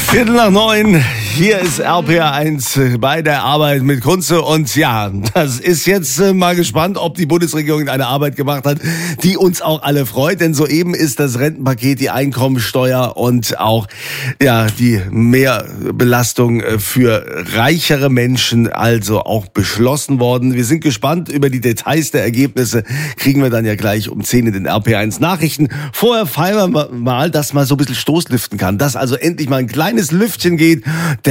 8:45. Hier ist RPR1 bei der Arbeit mit Kunze. Und ja, das ist jetzt mal gespannt, ob die Bundesregierung eine Arbeit gemacht hat, die uns auch alle freut. Denn soeben ist das Rentenpaket, die Einkommensteuer und auch die Mehrbelastung für reichere Menschen also auch beschlossen worden. Wir sind gespannt über die Details der Ergebnisse. Kriegen wir dann ja gleich um 10 in den RPR1 Nachrichten. Vorher feiern wir mal, dass man so ein bisschen Stoßlüften kann. Dass also endlich mal ein kleines Lüftchen geht.